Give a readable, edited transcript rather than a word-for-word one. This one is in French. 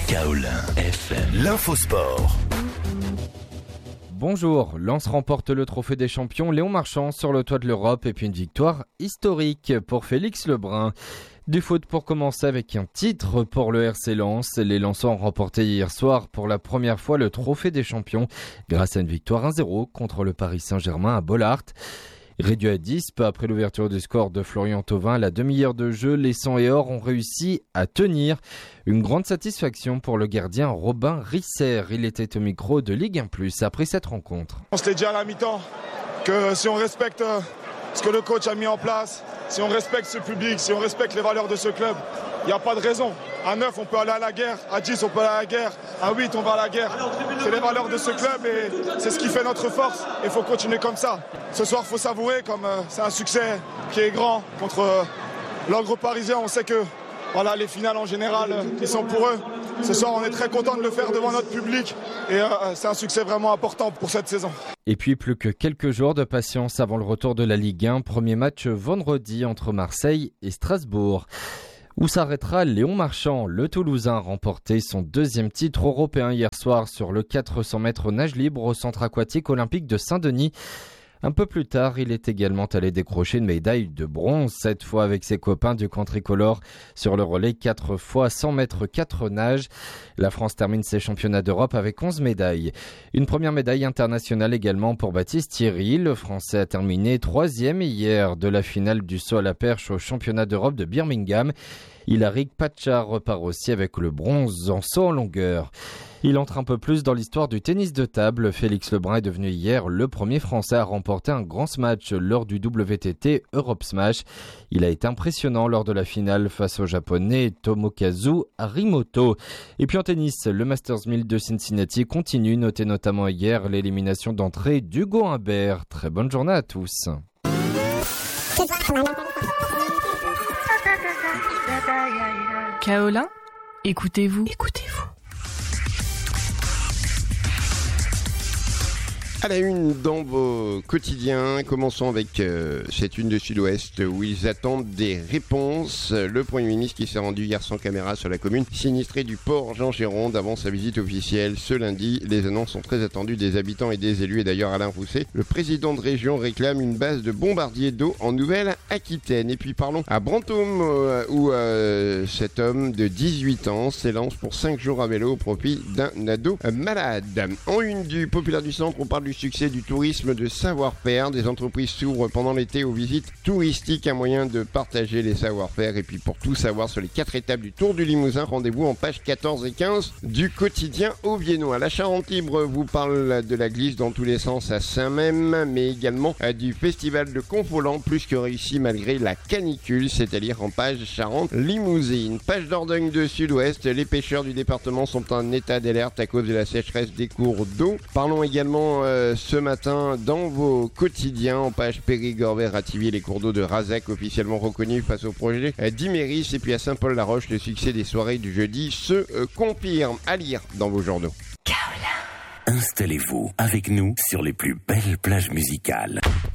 Kaolin FM, l'infosport. Bonjour, Lens remporte le trophée des champions, Léon Marchand sur le toit de l'Europe et puis une victoire historique pour Félix Lebrun. Du foot pour commencer avec un titre pour le RC Lens. Les Lensois ont remporté hier soir pour la première fois le trophée des champions grâce à une victoire 1-0 contre le Paris Saint-Germain à Bollaert. Réduit à 10, peu après l'ouverture du score de Florian Thauvin, la demi-heure de jeu, les 100 et or ont réussi à tenir. Une grande satisfaction pour le gardien Robin Risser. Il était au micro de Ligue 1+, après cette rencontre. On se l'est dit à la mi-temps que si on respecte ce que le coach a mis en place, si on respecte ce public, si on respecte les valeurs de ce club, il n'y a pas de raison. À 9, on peut aller à la guerre. À 10, on peut aller à la guerre. À 8, on va à la guerre. C'est les valeurs de ce club et c'est ce qui fait notre force. Et il faut continuer comme ça. Ce soir, il faut savourer comme c'est un succès qui est grand contre l'Ogre parisien. On sait que voilà, les finales en général, ils sont pour eux. Ce soir, on est très content de le faire devant notre public. Et c'est un succès vraiment important pour cette saison. Et puis plus que quelques jours de patience avant le retour de la Ligue 1. Premier match vendredi entre Marseille et Strasbourg. Où s'arrêtera Léon Marchand? Le Toulousain a remporté son deuxième titre européen hier soir sur le 400 mètres nage libre au centre aquatique olympique de Saint-Denis. Un peu plus tard, il est également allé décrocher une médaille de bronze, cette fois avec ses copains du camp tricolore sur le relais 4 fois 100 mètres 4 nages. La France termine ses championnats d'Europe avec 11 médailles. Une première médaille internationale également pour Baptiste Thierry. Le Français a terminé 3e hier de la finale du saut à la perche au championnat d'Europe de Birmingham. Ilaric Pachar repart aussi avec le bronze en saut en longueur. Il entre un peu plus dans l'histoire du tennis de table. Félix Lebrun est devenu hier le premier Français à remporter un grand smash lors du WTT Europe Smash. Il a été impressionnant lors de la finale face au Japonais Tomokazu Harimoto. Et puis en tennis, le Masters 1000 de Cincinnati continue. Notez notamment hier l'élimination d'entrée d'Hugo Humbert. Très bonne journée à tous. Kaolin, écoutez-vous. À la une dans vos quotidiens, commençons avec cette une de Sud-Ouest où ils attendent des réponses. Le Premier ministre qui s'est rendu hier sans caméra sur la commune sinistrée du port Jean-Géronde avant sa visite officielle ce lundi. Les annonces sont très attendues des habitants et des élus et d'ailleurs Alain Rousset, le président de région, réclame une base de bombardiers d'eau en Nouvelle-Aquitaine. Et puis parlons à Brantôme où cet homme de 18 ans s'élance pour 5 jours à vélo au profit d'un ado malade. En une du Populaire du Centre, on parle du succès du tourisme de savoir-faire. Des entreprises s'ouvrent pendant l'été aux visites touristiques, un moyen de partager les savoir-faire. Et puis pour tout savoir sur les 4 étapes du Tour du Limousin, rendez-vous en pages 14 et 15 du quotidien Auviennois. La Charente Libre vous parle de la glisse dans tous les sens à Saint-Même, mais également du festival de Confolens, plus que réussi malgré la canicule, c'est-à-dire en page Charente-Limousine. Page Dordogne de Sud-Ouest, les pêcheurs du département sont en état d'alerte à cause de la sécheresse des cours d'eau. Parlons également ce matin dans vos quotidiens en page Périgord-Rativille, les cours d'eau de Razac officiellement reconnus face au projet d'Iméris. Et puis à Saint-Paul-la-Roche, le succès des soirées du jeudi se confirme. À lire dans vos journaux. Installez-vous avec nous sur les plus belles plages musicales.